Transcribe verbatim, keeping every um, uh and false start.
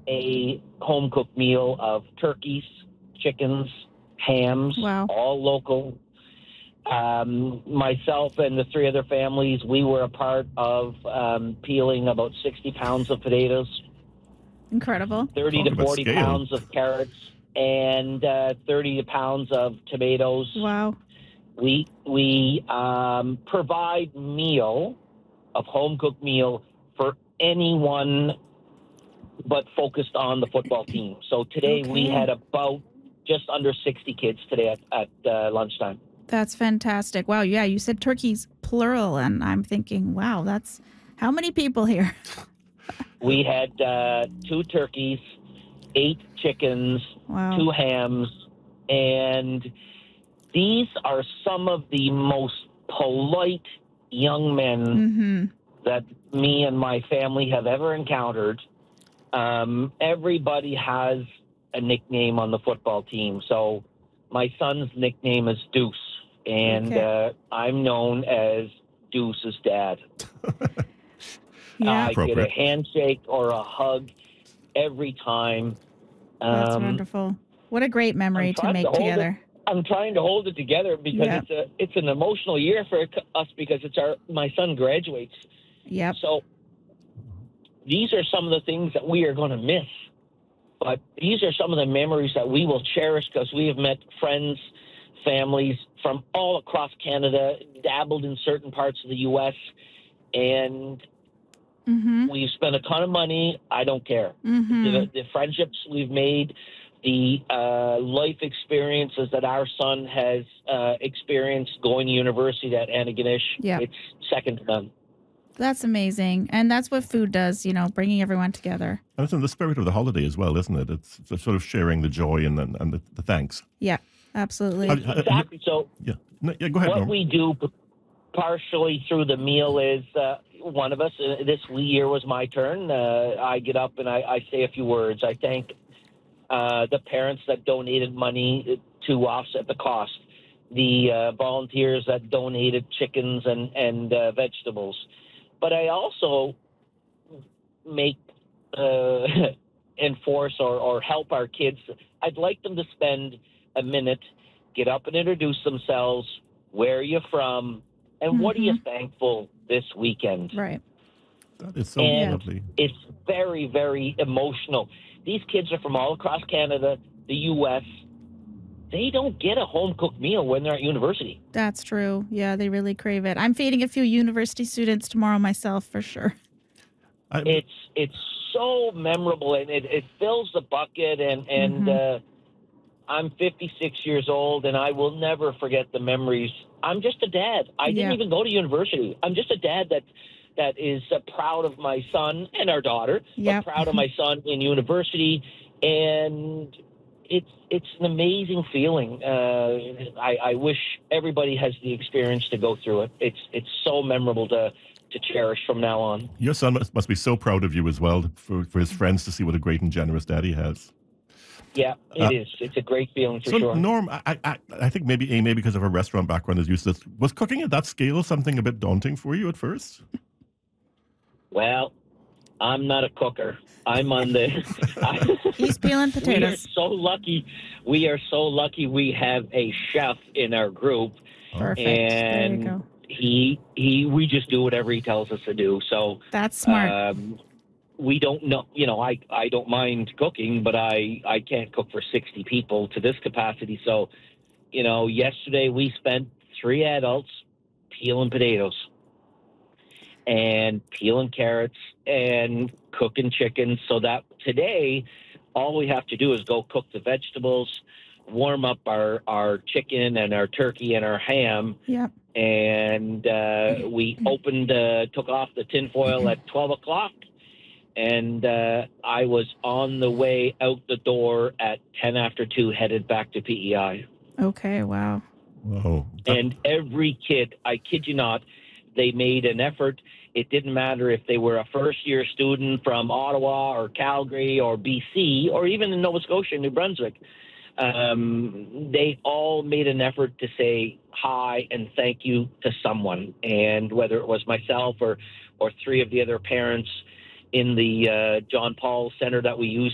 a home cooked meal of turkeys, chickens, hams, Wow. all local. Um, myself and the three other families, we were a part of um, peeling about sixty pounds of potatoes, Incredible. thirty Talk to about forty scale. pounds of carrots, and uh, thirty pounds of tomatoes. Wow. We we um, provide meal of home cooked meal for anyone, but focused on the football team. So today we Okay. had about just under sixty kids today at, at uh, lunchtime. That's fantastic. Wow. Yeah, you said turkeys plural, and I'm thinking, wow, that's how many people here? We had uh, two turkeys, eight chickens, Wow. two hams, and these are some of the most polite young men Mm-hmm. that me and my family have ever encountered. Um, everybody has a nickname on the football team. So my son's nickname is Deuce, and Okay. uh, I'm known as Deuce's dad. Yeah, I get a Appropriate. handshake or a hug every time. that's Um, wonderful. What a great memory I'm to trying make to hold together. It, I'm trying to hold it together because Yeah. it's a it's an emotional year for us because it's our my son graduates. Yep. So these are some of the things that we are going to miss. But these are some of the memories that we will cherish because we have met friends, families from all across Canada, dabbled in certain parts of the U S, and Mm-hmm. we've spent a ton of money. I don't care. Mm-hmm. The, the friendships we've made, the uh, life experiences that our son has uh, experienced going to university at Antigonish, Yep. it's second to none. That's amazing. And that's what food does, you know, bringing everyone together. And it's in the spirit of the holiday as well, isn't it? It's, it's sort of sharing the joy and the, and the, the thanks. Yeah, absolutely. Have- have- Exactly. So yeah. No, yeah, go ahead, what Norm. we do partially through the meal is uh, one of us, uh, this year was my turn. Uh, I get up and I, I say a few words. I thank uh, the parents that donated money to offset the cost, the uh, volunteers that donated chickens and, and uh, vegetables. But I also make, uh, enforce or, or help our kids. I'd like them to spend a minute, get up and introduce themselves. Where are you from? And what are you thankful this weekend? Right. That is so And lovely. it's very, very emotional. These kids are from all across Canada, the U S. They don't get a home-cooked meal when they're at university. That's true. Yeah, they really crave it. I'm feeding a few university students tomorrow myself for sure. I, It's it's so memorable, and it, it fills the bucket, and, and uh, I'm fifty-six years old, and I will never forget the memories. I'm just a dad. I didn't Yeah. even go to university. I'm just a dad that that is uh, proud of my son and our daughter, Yep. but proud of my son in university, and it's it's an amazing feeling. Uh, I, I wish everybody has the experience to go through it. It's it's so memorable to to cherish from now on. your son must, must be so proud of you as well for, for his friends to see what a great and generous dad he has. Yeah, it Uh, is. It's a great feeling for So, sure. Norm, I, I, I think maybe A, maybe because of her restaurant background is useless. Was cooking at that scale something a bit daunting for you at first? Well, I'm not a cooker. I'm on the. I, He's peeling we are potatoes. so lucky. We are so lucky. We have a chef in our group, Perfect. There you and go. he he. We just do whatever he tells us to do. So That's smart. um, we don't know. You know, I I don't mind cooking, but I I can't cook for sixty people to this capacity. So, you know, yesterday we spent three adults peeling potatoes and peeling carrots and cooking chickens, so that today all we have to do is go cook the vegetables, warm up our, our chicken and our turkey and our ham, Yep. and uh, we opened, uh, took off the tinfoil at twelve o'clock, and uh, I was on the way out the door at ten after two, headed back to P E I. Okay. Wow. Whoa. That- And every kid, I kid you not, they made an effort. It didn't matter if they were a first-year student from Ottawa or Calgary or B C or even in Nova Scotia, New Brunswick. Um, they all made an effort to say hi and thank you to someone. And whether it was myself or, or three of the other parents in the uh, John Paul Center that we use